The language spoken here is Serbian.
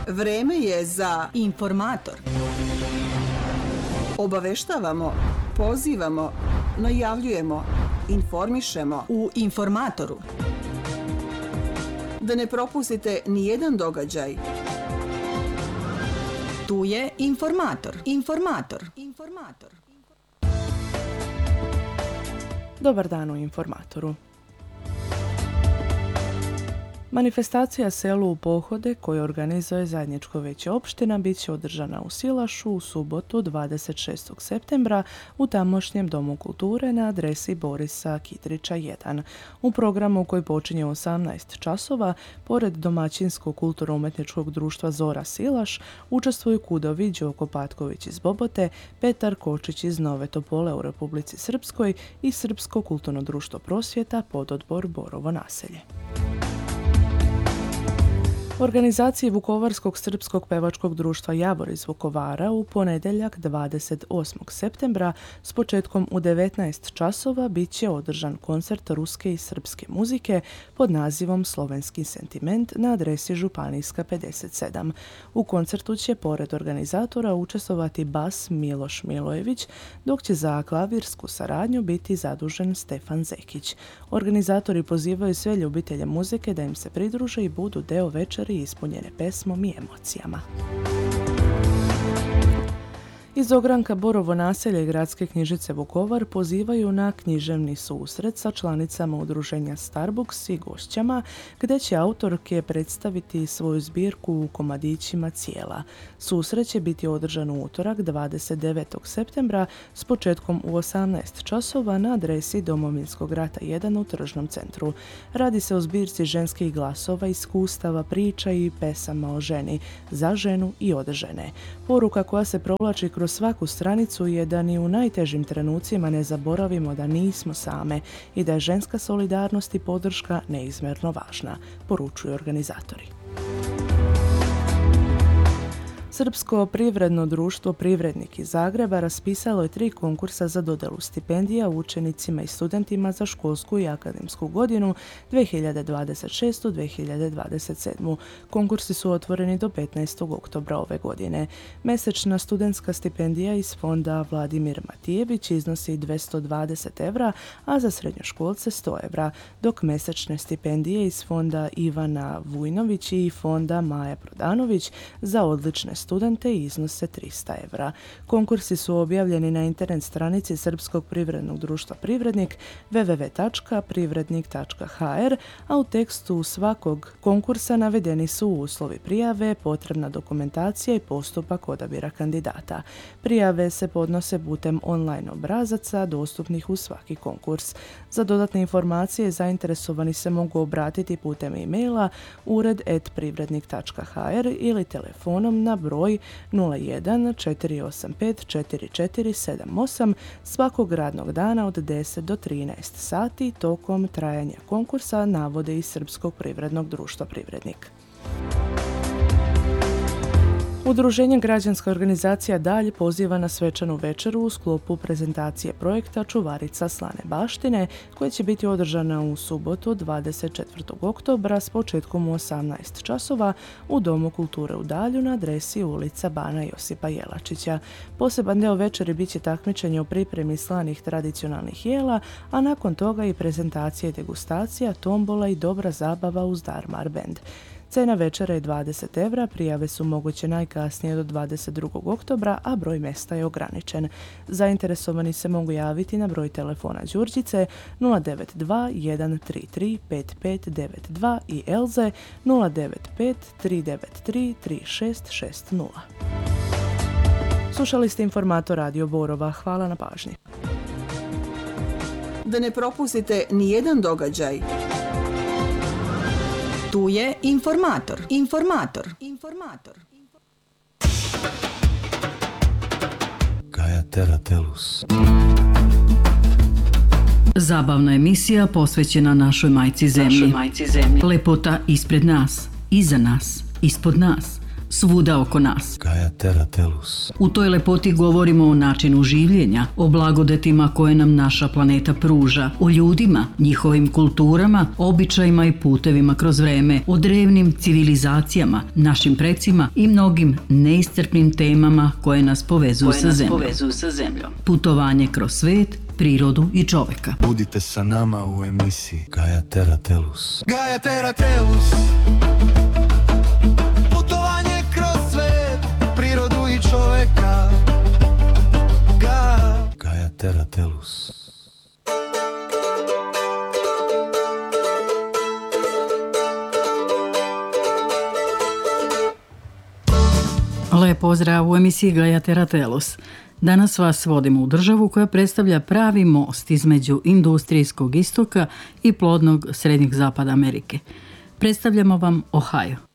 Vreme je za Informator. Obaveštavamo, pozivamo, najavljujemo, informišemo U Informatoru. da ne propustite ni jedan događaj. Tu je Informator. Dobar dan u Informatoru. Manifestacija Selo u pohode koju organizuje zajedničko vijeće opština bit će održana u Silašu u subotu 26. septembra u tamošnjem Domu kulture na adresi Borisa Kitrića 1. U programu koji počinje u 18 časova, pored domaćinskog kulturno-umetničkog društva Zora Silaš, učestvuju Kudovi Đoko Patković iz Bobote, Petar Kočić iz Nove Topole u Republici Srpskoj i Srpsko kulturno društvo Prosvjeta pododbor Borovo naselje. U organizaciji Vukovarskog srpskog pevačkog društva Javor iz Vukovara u ponedjeljak 28. septembra s početkom u 19 časova bit će održan koncert ruske i srpske muzike pod nazivom Slovenski sentiment na adresi Županijska 57. U koncertu će pored organizatora učestvovati bas Miloš Milojević, dok će za klavirsku saradnju biti zadužen Stefan Zekić. Organizatori pozivaju sve ljubitelje muzike da im se pridruže i budu deo večeri ispunjene pesmom i emocijama. Iz ogranka Borovo naselje i Gradske knjižnice Vukovar pozivaju na književni susret sa članicama udruženja Starbucks i gošćama, gdje će autorke predstaviti svoju zbirku u komadićima cijela. Susret će biti održan u utorak 29. septembra s početkom u 18 časova na adresi Domovinskog rata 1 u Tržnom centru. Radi se o zbirci ženskih glasova, iskustava, priča i pesama o ženi, za ženu i od žene. Poruka koja se provlači kroz svaku stranicu je da ni u najtežim trenucima ne zaboravimo da nismo same i da je ženska solidarnost i podrška neizmjerno važna, poručuju organizatori. Srpsko privredno društvo Privrednik iz Zagreba raspisalo je 3 konkursa za dodjelu stipendija učenicima i studentima za školsku i akademsku godinu 2026-2027. Konkursi su otvoreni do 15. oktobra ove godine. Mesečna studentska stipendija iz fonda Vladimir Matijević iznosi 220 evra, a za srednjoškolce 100 evra, dok mesečne stipendije iz fonda Ivana Vujnović i fonda Maja Prodanović za odlične studente iznose 300 evra. Konkursi su objavljeni na internet stranici Srpskog privrednog društva Privrednik www.privrednik.hr, a u tekstu svakog konkursa navedeni su uslovi prijave, potrebna dokumentacija i postupak odabira kandidata. Prijave se podnose putem online obrazaca dostupnih u svaki konkurs. Za dodatne informacije zainteresovani se mogu obratiti putem e-maila ured@privrednik.hr ili telefonom na broj 01 485 4478 svakog radnog dana od 10 do 13 sati tokom trajanja konkursa, navode iz Srpskog privrednog društva Privrednik. Udruženje Građanska organizacija Dalj poziva na svečanu večeru u sklopu prezentacije projekta Čuvarica slane baštine, koja će biti održana u subotu 24. oktobra s početkom u 18 časova u Domu kulture u Dalju na adresi ulica Bana Josipa Jelačića. Poseban deo večeri bit će takmičenje u pripremi slanih tradicionalnih jela, a nakon toga i prezentacija i degustacija, tombola i dobra zabava uz Darmar Band. Cena večera je 20 evra, prijave su moguće najkasnije do 22. oktobra, a broj mjesta je ograničen. Zainteresovani se mogu javiti na broj telefona Đurđice 092 133 5592 i Elze 095 393 3660. Slušali ste Informator Radio Borova. Hvala na pažnji. Da ne propustite ni jedan događaj. Tu je Informator. Gaia Terra Tellus. Zabavna emisija posvećena našoj majci zemlji. Lepota ispred nas, iza nas, ispod nas. svuda oko nas. Gaia Terra Tellus. U toj lepoti govorimo o načinu življenja, o blagodetima koje nam naša planeta pruža, o ljudima, njihovim kulturama, običajima i putevima kroz vreme, o drevnim civilizacijama, našim precima i mnogim neiscrpnim temama koje nas povezuju sa zemljom. Putovanje kroz svet, prirodu i čoveka. Budite sa nama u emisiji Gaia Terra Tellus. Gaia Terra Tellus. Putovanje kroz svet, prirodu i čoveka. Gaia Terra Tellus. Lep pozdrav u emisiji Gaia Terra Tellus. Danas vas vodimo u državu koja predstavlja pravi most između industrijskog istoka i plodnog srednjeg zapada Amerike. Predstavljamo vam Ohio.